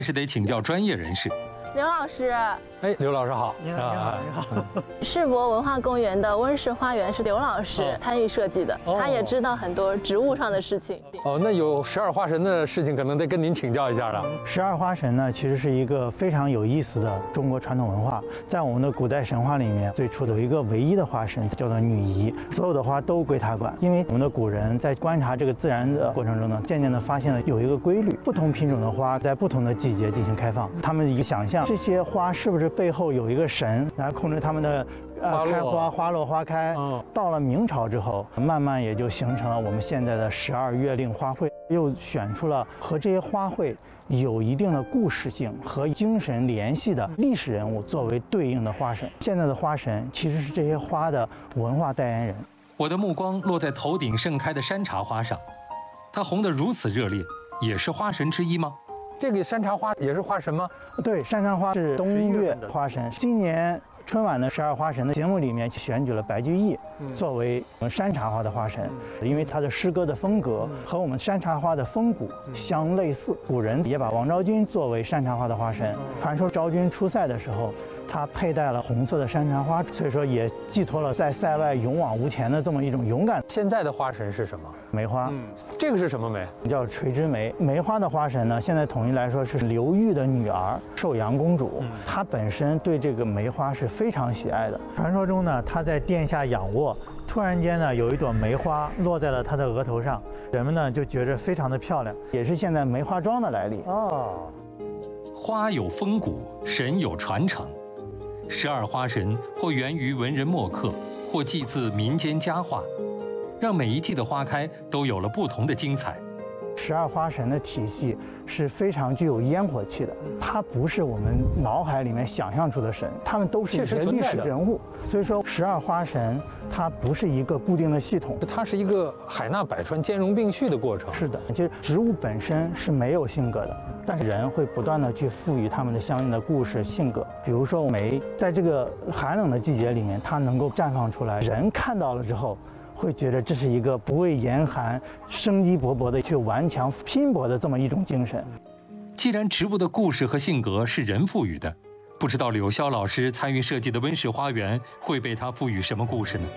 是得请教专业人士。 刘老师， 哎，刘老师好， 你好。 世博文化公园的温室花园是刘老师参与设计的，他也知道很多植物上的事情。 哦，那有12花神的事情，可能得跟您请教一下了。 12花神呢，其实是一个非常有意思的中国传统文化。在我们的古代神话里面，最初的有一个唯一的花神叫做女仪，所有的花都归她管。因为我们的古人在观察这个自然的过程中呢，渐渐地发现了有一个规律，不同品种的花在不同的季节进行开放。他们一个想象，这些花是不是背后有一个神来控制它们的开花、花落、花开。到了明朝之后，慢慢也就形成了我们现在的12月令花卉，又选出了和这些花卉有一定的故事性和精神联系的历史人物作为对应的花神。现在的花神其实是这些花的文化代言人。 我的目光落在头顶盛开的山茶花上，它红得如此热烈，也是花神之一吗？ 这个山茶花也是花神吗？ 对，山茶花是冬月花神。今年春晚的12花神的节目里面选举了白居易作为山茶花的花神，因为他的诗歌的风格和我们山茶花的风骨相类似。古人也把王昭君作为山茶花的花神，传说昭君出塞的时候，她佩戴了红色的山茶花，所以说也寄托了在塞外勇往无前的这么一种勇敢。 现在的花神是什么？ 梅花。 这个是什么梅？ 叫垂枝梅。梅花的花神呢，现在统一来说是刘裕的女儿寿阳公主。她本身对这个梅花是非常喜爱的。传说中呢，她在殿下仰卧，突然间呢，有一朵梅花落在了她的额头上，人们呢就觉着非常的漂亮，也是现在梅花桩的来历。 花有风骨，神有传承。12花神或源于文人墨客，或祭自民间佳话，让每一季的花开都有了不同的精彩。 12花神的体系是非常具有烟火气的，它不是我们脑海里面想象出的神，他们都是一些历史人物。所以说12花神它不是一个固定的系统， 它是一个海纳百川、兼容并蓄的过程。 是的，就是植物本身是没有性格的，但是人会不断的去赋予它们的相应的故事性格。比如说梅，在这个寒冷的季节里面，它能够绽放出来，人看到了之后会觉得这是一个不畏严寒、生机勃勃的去顽强拼搏的这么一种精神。 既然植物的故事和性格是人赋予的，不知道柳霄老师参与设计的温室花园会被他赋予什么故事呢？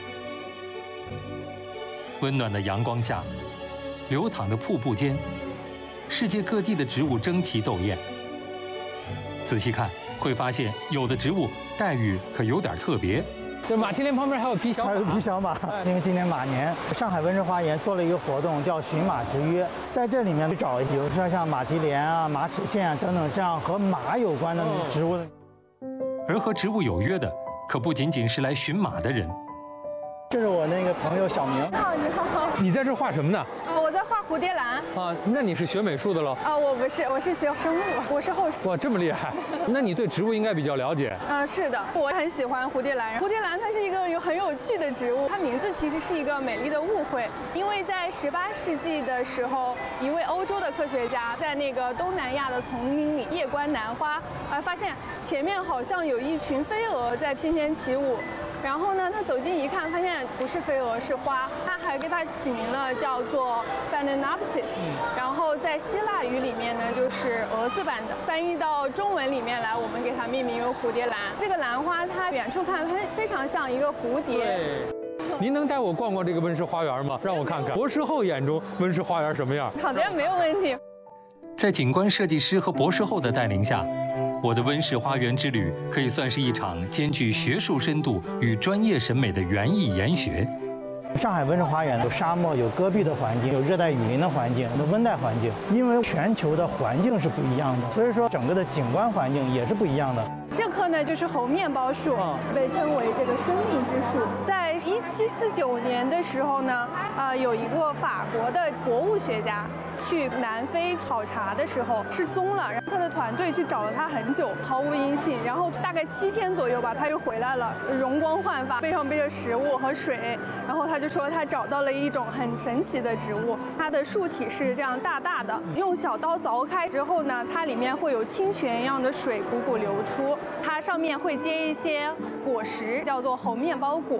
温暖的阳光下，流淌的瀑布间，世界各地的植物争奇斗艳。仔细看，会发现有的植物待遇可有点特别。 这马蹄莲旁边还有皮小马， 还有皮小马。因为今年马年，上海温室花园做了一个活动，叫寻马之约，在这里面去找，比如说像马蹄莲啊、马齿苋啊等等这样和马有关的植物。 而和植物有约的，可不仅仅是来寻马的人。 这是我那个朋友小明。 你好，你好。 你在这画什么呢？ 我在画蝴蝶兰。 啊，那你是学美术的喽？ 我不是，我是学生物，我是后。 哇，这么厉害！那你对植物应该比较了解。 是的，我很喜欢蝴蝶兰。蝴蝶兰它是一个很有趣的植物，它名字其实是一个美丽的误会，因为在18世纪的时候，一位欧洲的科学家在那个东南亚的丛林里夜观兰花，发现前面好像有一群飞蛾在翩翩起舞。然后呢，他走近一看，发现不是飞蛾，是花。他还给它起名了，叫做 Phalaenopsis。然后在希腊语里面呢，就是蛾字版的。翻译到中文里面来，我们给它命名为蝴蝶兰。这个兰花，它远处看非常像一个蝴蝶。 您能带我逛逛这个温室花园吗？让我看看博士后眼中温室花园什么样？ 好的，没有问题。 在景观设计师和博士后的带领下，我的温室花园之旅可以算是一场兼具学术深度与专业审美的园艺研学。 上海温室花园有沙漠、有戈壁的环境，有热带雨林的环境，有温带环境。因为全球的环境是不一样的，所以说整个的景观环境也是不一样的。 这棵呢就是猴面包树，被称为这个生命之树。在1749年的时候呢，有一个法国的博物学家去南非考察的时候失踪了，然后他的团队去找了他很久，毫无音信。然后大概7天左右吧，他又回来了，容光焕发，背上背着食物和水。然后他就说他找到了一种很神奇的植物，它的树体是这样大大的，用小刀凿开之后呢，它里面会有清泉一样的水汩汩流出，它上面会结一些果实，叫做猴面包果。它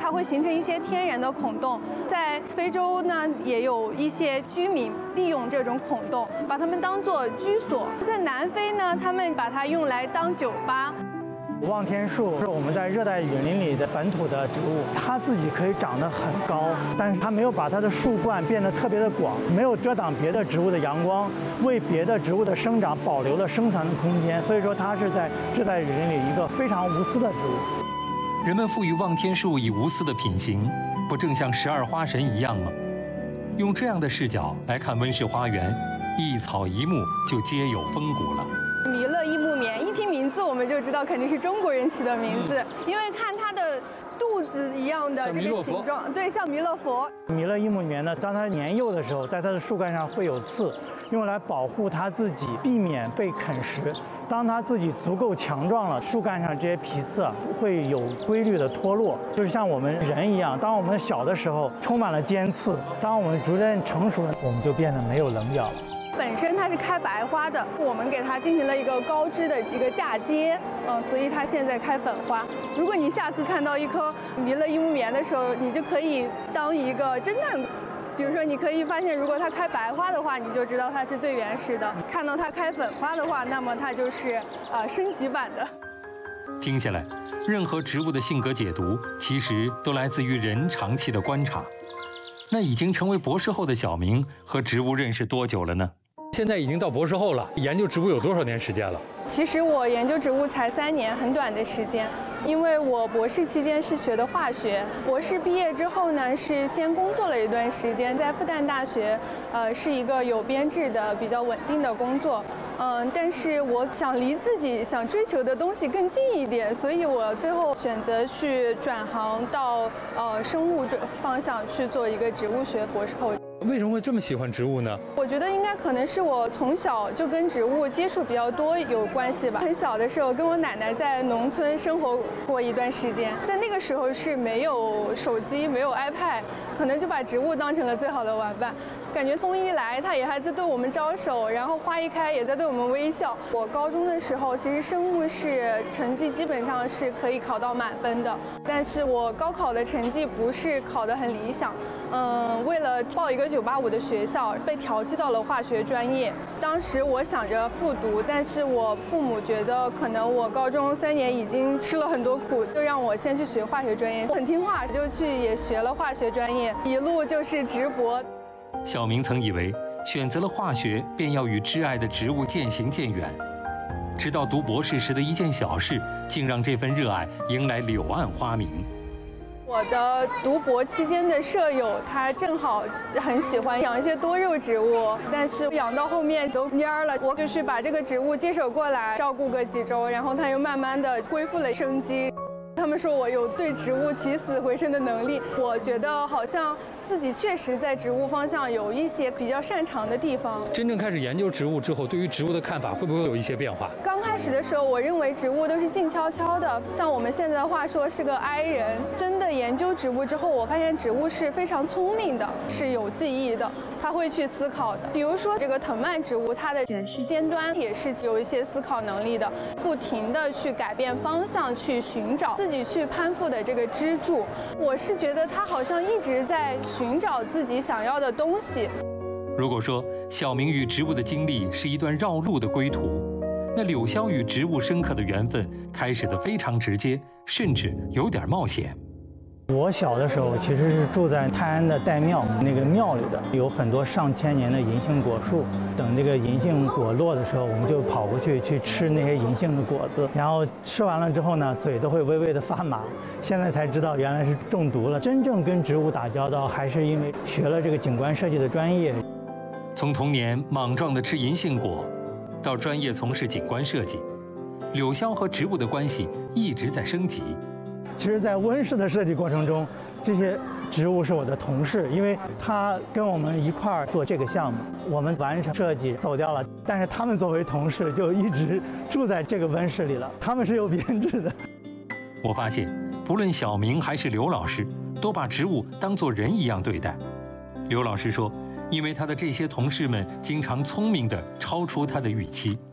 它会形成一些天然的孔洞。在非洲呢，也有一些居民利用这种孔洞，把它们当作居所。在南非呢，他们把它用来当酒吧。 望天树是我们在热带雨林里的本土的植物，它自己可以长得很高，但是它没有把它的树冠变得特别的广，没有遮挡别的植物的阳光，为别的植物的生长保留了生存的空间。所以说，它是在热带雨林里一个非常无私的植物。 人们赋予望天树以无私的品行，不正像12花神一样吗？用这样的视角来看温室花园，一草一木就皆有风骨了。 弥勒一木棉，一听名字我们就知道肯定是中国人起的名字，因为看它的肚子一样的这个形状，对，像弥勒佛。 弥勒一木棉呢，当它年幼的时候，在它的树干上会有刺，用来保护它自己，避免被啃食。当它自己足够强壮了，树干上这些皮刺会有规律的脱落，就是像我们人一样，当我们小的时候充满了尖刺，当我们逐渐成熟了，我们就变得没有棱角了。 本身它是开白花的，我们给它进行了一个高枝的一个嫁接，所以它现在开粉花。如果你下次看到一棵弥勒一木棉的时候，你就可以当一个侦探。比如说，你可以发现，如果它开白花的话，你就知道它是最原始的；看到它开粉花的话，那么它就是升级版的。 听下来，任何植物的性格解读，其实都来自于人长期的观察。那已经成为博士后的小明和植物认识多久了呢？ 现在已经到博士后了，研究植物有多少年时间了？ 其实我研究植物才3年，很短的时间。因为我博士期间是学的化学，博士毕业之后呢，是先工作了一段时间，在复旦大学，是一个有编制的、比较稳定的工作。但是我想离自己想追求的东西更近一点，所以我最后选择去转行到生物方向去做一个植物学博士后。 为什么会这么喜欢植物呢？ 我觉得应该可能是我从小就跟植物接触比较多有关系吧。很小的时候跟我奶奶在农村生活过一段时间，在那个时候是没有手机、没有 iPad， 可能就把植物当成了最好的玩伴。感觉风一来，它也还在对我们招手，然后花一开也在对我们微笑。我高中的时候，其实生物是成绩基本上是可以考到满分的，但是我高考的成绩不是考得很理想。为了报一个985的学校，被调剂到了化学专业。当时我想着复读，但是我父母觉得可能我高中3年已经吃了很多苦，就让我先去学化学专业。很听话，就去也学了化学专业，一路就是直博。 小明曾以为选择了化学便要与挚爱的植物渐行渐远，直到读博士时的一件小事，竟让这份热爱迎来柳暗花明。 我的读博期间的舍友，他正好很喜欢养一些多肉植物，但是养到后面都蔫了。我就是把这个植物接手过来，照顾个几周，然后它又慢慢的恢复了生机。他们说我有对植物起死回生的能力，我觉得好像自己确实在植物方向有一些比较擅长的地方。 真正开始研究植物之后，对于植物的看法会不会有一些变化？ 刚开始的时候，我认为植物都是静悄悄的，像我们现在的话说是个 I 人。真的研究植物之后，我发现植物是非常聪明的，是有记忆的，它会去思考的。比如说这个藤蔓植物，它的卷须尖端也是有一些思考能力的，不停的去改变方向，去寻找自己去攀附的这个支柱。我是觉得它好像一直在寻找自己想要的东西。 如果说小明与植物的经历是一段绕路的归途，那柳萧与植物深刻的缘分开始的非常直接，甚至有点冒险。 我小的时候其实是住在泰安的岱庙，那个庙里的有很多上千年的银杏果树。等这个银杏果落的时候，我们就跑过去吃那些银杏的果子，然后吃完了之后呢，嘴都会微微的发麻。现在才知道原来是中毒了。真正跟植物打交道，还是因为学了这个景观设计的专业。 从童年莽撞地吃银杏果，到专业从事景观设计，柳萧和植物的关系一直在升级。 其实，在温室的设计过程中，这些植物是我的同事，因为他跟我们一块儿做这个项目，我们完成设计走掉了，但是他们作为同事就一直住在这个温室里了，他们是有编制的。 我发现，不论小明还是刘老师，都把植物当作人一样对待。刘老师说，因为他的这些同事们经常聪明地超出他的预期。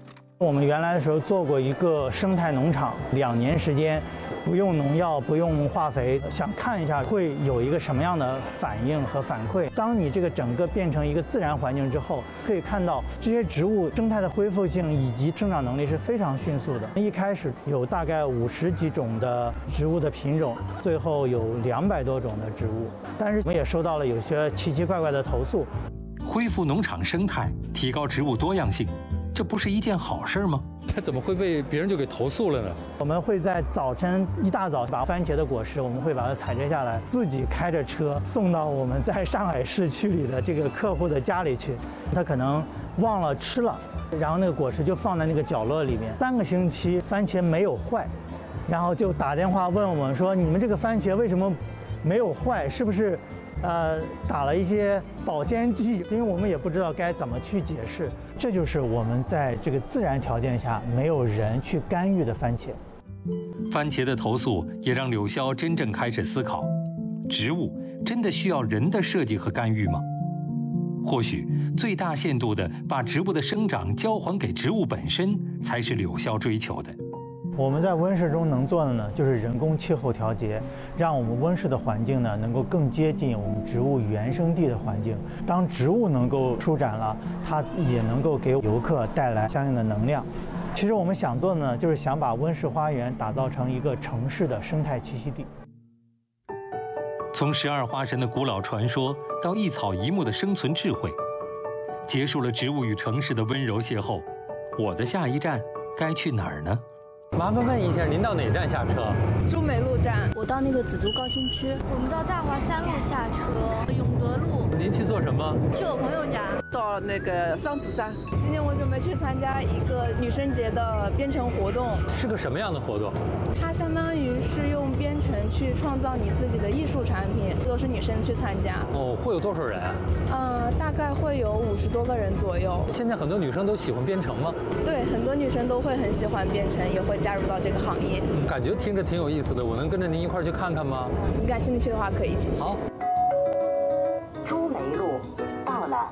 我们原来的时候做过一个生态农场，2年时间，不用农药，不用化肥，想看一下会有一个什么样的反应和反馈。当你这个整个变成一个自然环境之后，可以看到这些植物生态的恢复性以及生长能力是非常迅速的。一开始有大概50几种的植物的品种，最后有200多种的植物，但是我们也收到了有些奇奇怪怪的投诉。 恢复农场生态，提高植物多样性，这不是一件好事吗？ 他怎么会被别人就给投诉了呢？ 我们会在早晨一大早把番茄的果实，我们会把它采摘下来，自己开着车送到我们在上海市区里的这个客户的家里去。他可能忘了吃了，然后那个果实就放在那个角落里面，3个星期番茄没有坏，然后就打电话问我们说：“你们这个番茄为什么没有坏？是不是？”打了一些保鲜剂，因为我们也不知道该怎么去解释。这就是我们在这个自然条件下没有人去干预的番茄。 番茄的投诉也让柳萧真正开始思考：植物真的需要人的设计和干预吗？或许最大限度地把植物的生长交还给植物本身，才是柳萧追求的。 我们在温室中能做的呢，就是人工气候调节，让我们温室的环境呢能够更接近我们植物原生地的环境。当植物能够舒展了，它也能够给游客带来相应的能量。其实我们想做的呢，就是想把温室花园打造成一个城市的生态栖息地。 从12花神的古老传说到一草一木的生存智慧，结束了植物与城市的温柔邂逅，我的下一站该去哪儿呢？ 麻烦问一下，您到哪站下车？ 中美路站。 我到那个紫竹高新区。我们到大华3路下车，永德路。 您去做什么？ 去我朋友家。 到那个桑梓站。 今天我准备去参加一个女生节的编程活动。 是个什么样的活动？ 它相当于是用编程去创造你自己的艺术产品，都是女生去参加。 哦，会有多少人？ 大概会有50多个人左右。 现在很多女生都喜欢编程吗？ 对，很多女生都会很喜欢编程，也会加入到这个行业。 感觉听着挺有意思的，我能跟着您一块儿去看看吗？ 你感兴趣的话，可以一起去。 好。 朱梅路到了。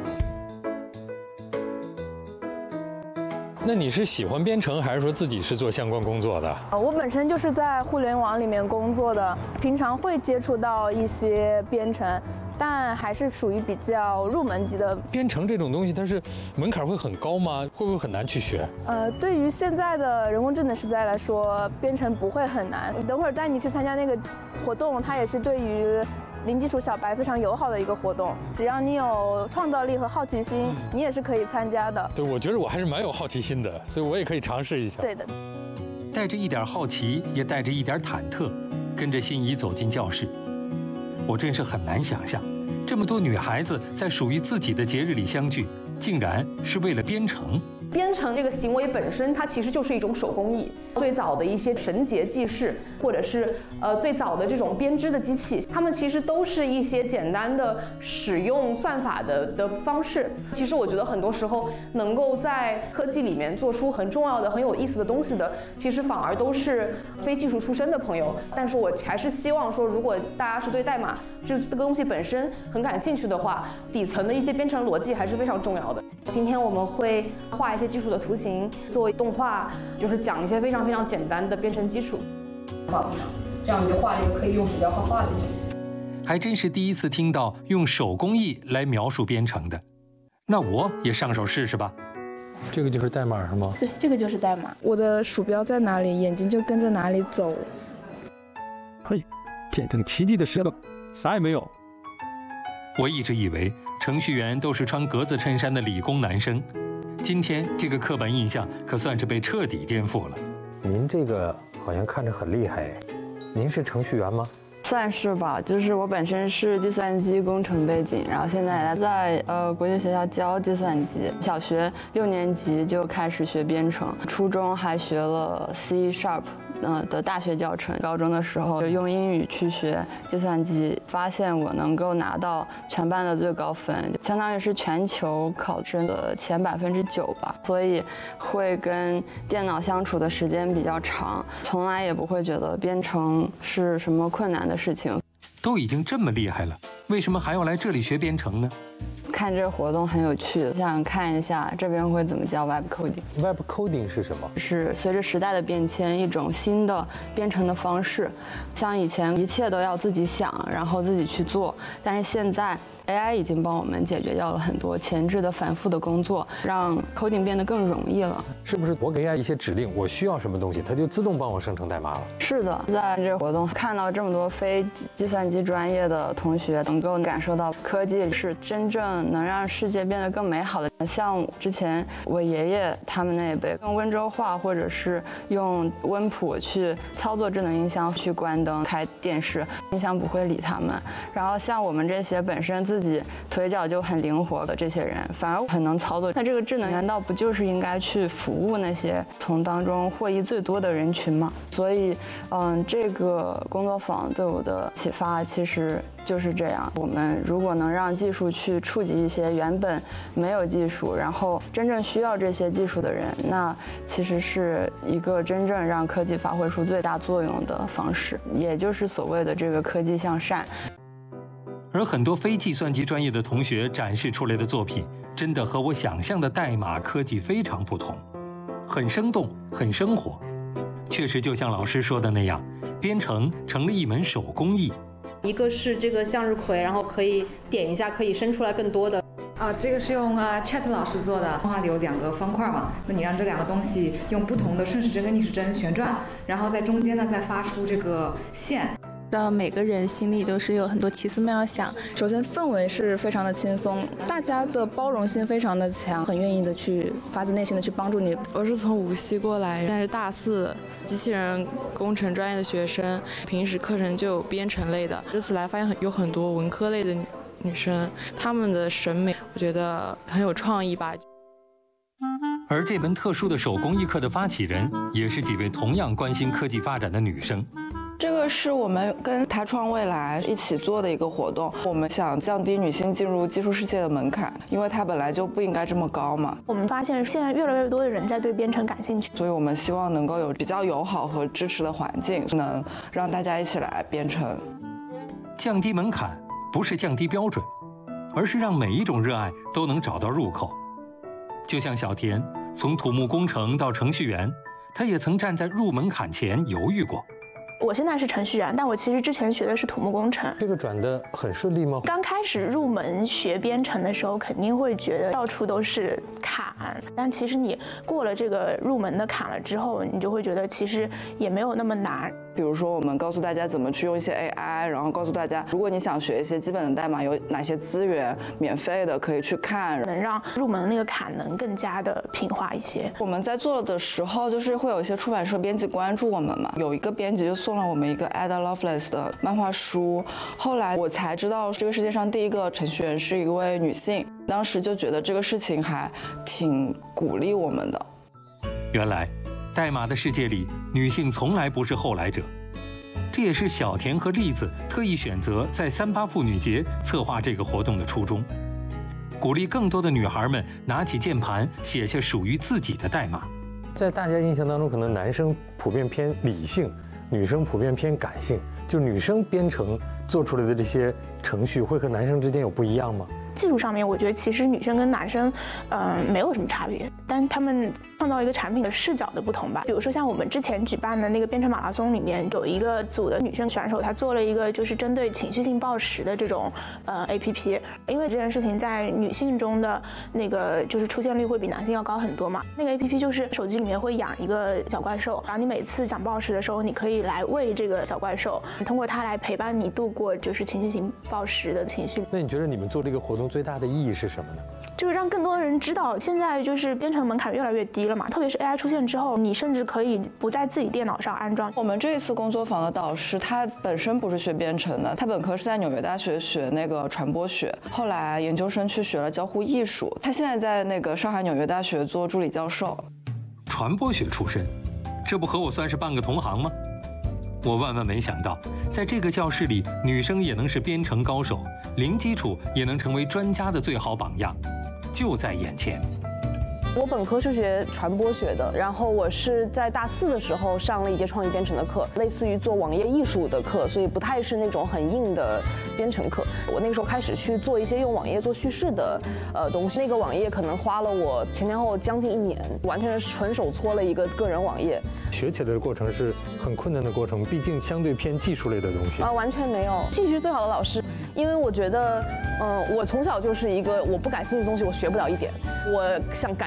那你是喜欢编程，还是说自己是做相关工作的？ 我本身就是在互联网里面工作的，平常会接触到一些编程，但还是属于比较入门级的。 编程这种东西，它是门槛会很高吗？会不会很难去学？ 对于现在的人工智能时代来说，编程不会很难。等会儿带你去参加那个活动，它也是对于零基础小白非常友好的一个活动，只要你有创造力和好奇心，你也是可以参加的。 对，我觉得我还是蛮有好奇心的，所以我也可以尝试一下。 对的。 带着一点好奇，也带着一点忐忑，跟着心怡走进教室。我真是很难想象，这么多女孩子在属于自己的节日里相聚，竟然是为了编程。 编程这个行为本身，它其实就是一种手工艺。最早的一些绳结记事，或者是最早的这种编织的机器，它们其实都是一些简单的使用算法的方式。其实我觉得很多时候能够在科技里面做出很重要的、很有意思的东西的，其实反而都是非技术出身的朋友。但是我还是希望说，如果大家是对代码这个东西本身很感兴趣的话，底层的一些编程逻辑还是非常重要的。今天我们会画一些基础的图形，作为动画，就是讲一些非常非常简单的编程基础。这样你就画了一个可以用鼠标画画的东西。 还真是第一次听到用手工艺来描述编程的，那我也上手试试吧。 这个就是代码是吗？ 对，这个就是代码。我的鼠标在哪里，眼睛就跟着哪里走。 嘿，见证奇迹的时刻，啥也没有。 我一直以为程序员都是穿格子衬衫的理工男生，今天这个刻板印象可算是被彻底颠覆了。 您这个好像看着很厉害，您是程序员吗？ 算是吧，就是我本身是计算机工程背景，然后现在在国际学校教计算机，小学6年级就开始学编程，初中还学了 C# 的大学教程，高中的时候就用英语去学计算机，发现我能够拿到全班的最高分，相当于是全球考生的前9%吧，所以会跟电脑相处的时间比较长，从来也不会觉得编程是什么困难的事情。 都已经这么厉害了，为什么还要来这里学编程呢？ 看这个活动很有趣，想看一下这边会怎么教 Web Coding。Web Coding 是什么？ 是随着时代的变迁，一种新的编程的方式。像以前一切都要自己想，然后自己去做，但是现在 AI 已经帮我们解决掉了很多前置的反复的工作，让 coding 变得更容易了。 是不是我给 AI 一些指令，我需要什么东西，它就自动帮我生成代码了？ 是的，在这个活动看到这么多非计算机专业的同学，能够感受到科技是真正能让世界变得更美好的。像之前我爷爷他们那一辈用温州话或者是用温谱去操作智能音箱，去关灯开电视，音箱不会理他们。然后像我们这些本身自己腿脚就很灵活的这些人，反而很能操作。那这个智能难道不就是应该去服务那些从当中获益最多的人群吗？所以，这个工作坊对我的启发其实就是这样。我们如果能让技术去触及一些原本没有技术，然后真正需要这些技术的人，那其实是一个真正让科技发挥出最大作用的方式，也就是所谓的这个科技向善。 而很多非计算机专业的同学展示出来的作品，真的和我想象的代码科技非常不同，很生动，很生活。确实就像老师说的那样，编程成了一门手工艺。 一个是这个向日葵，然后可以点一下，可以生出来更多的。 这个是用Chat 老师做的，的话有2个方块嘛，那你让这2个东西用不同的顺时针跟逆时针旋转，然后在中间呢再发出这个线。 让每个人心里都是有很多奇思妙想。 首先氛围是非常的轻松，大家的包容性非常的强，很愿意的去发自内心的去帮助你。 我是从无锡过来，但是大4机器人工程专业的学生，平时课程就有编程类的。这次来发现有很多文科类的女生，她们的审美我觉得很有创意吧。 而这门特殊的手工艺课的发起人，也是几位同样关心科技发展的女生。 这个是我们跟台创未来一起做的一个活动，我们想降低女性进入技术世界的门槛，因为它本来就不应该这么高嘛。 我们发现现在越来越多的人在对编程感兴趣， 所以我们希望能够有比较友好和支持的环境，能让大家一起来编程。 降低门槛不是降低标准，而是让每一种热爱都能找到入口。就像小田从土木工程到程序员，他也曾站在入门槛前犹豫过。 我现在是程序员，但我其实之前学的是土木工程。 这个转得很顺利吗？ 刚开始入门学编程的时候，肯定会觉得到处都是坎，但其实你过了这个入门的坎了之后，你就会觉得其实也没有那么难。 比如说，我们告诉大家怎么去用一些 AI， 然后告诉大家，如果你想学一些基本的代码，有哪些资源免费的可以去看， 能让入门那个坎能更加的平滑一些。 我们在做的时候，就是会有一些出版社编辑关注我们嘛，有一个编辑就送了我们一个 Ada Lovelace 的漫画书，后来我才知道这个世界上第一个程序员是一位女性，当时就觉得这个事情还挺鼓励我们的。 原来代码的世界里，女性从来不是后来者，这也是小田和栗子特意选择在38妇女节策划这个活动的初衷，鼓励更多的女孩们拿起键盘，写下属于自己的代码。 在大家印象当中，可能男生普遍偏理性，女生普遍偏感性，就女生编程做出来的这些程序会和男生之间有不一样吗？ 技术上面，我觉得其实女生跟男生，没有什么差别，但他们创造一个产品的视角的不同吧。比如说像我们之前举办的那个编程马拉松里面，有一个组的女生选手，她做了一个就是针对情绪性暴食的这种APP， 因为这件事情在女性中的那个就是出现率会比男性要高很多嘛。那个 APP 就是手机里面会养一个小怪兽，然后你每次讲暴食的时候，你可以来喂这个小怪兽，通过它来陪伴你度过就是情绪性暴食的情绪。 那你觉得你们做这个活动最大的意义是什么呢？ 就是让更多的人知道，现在就是编程门槛越来越低了嘛，特别是 AI 出现之后，你甚至可以不在自己电脑上安装。 我们这一次工作坊的导师，他本身不是学编程的，他本科是在纽约大学学那个传播学，后来研究生去学了交互艺术，他现在在那个上海纽约大学做助理教授。 传播学出身，这不和我算是半个同行吗？我万万没想到，在这个教室里，女生也能是编程高手，零基础也能成为专家的最好榜样，就在眼前。 我本科是学传播学的，然后我是在大4的时候上了一节创意编程的课，类似于做网页艺术的课，所以不太是那种很硬的编程课。我那个时候开始去做一些用网页做叙事的东西，那个网页可能花了我前前后将近1年，完全是纯手搓了一个个人网页。 学起来的过程是很困难的过程，毕竟相对偏技术类的东西。 完全没有，继续最好的老师，因为我觉得，我从小就是一个我不感兴趣的东西我学不了一点，我想感